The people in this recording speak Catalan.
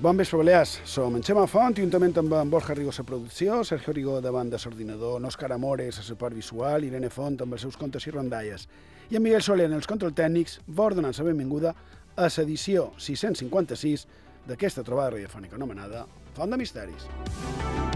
Bon vespre, Balears. Som en Xema Font, juntament amb en Borja Rigo a la producció, Sergio Rigo davant de l'ordinador, Òscar Amores a la part visual, Irene Font amb els seus contes i rondalles, i en Miguel Soler en els controls tècnics, vos donant la benvinguda a l'edició 656 d'aquesta trobada radiofònica anomenada Font de Misteris.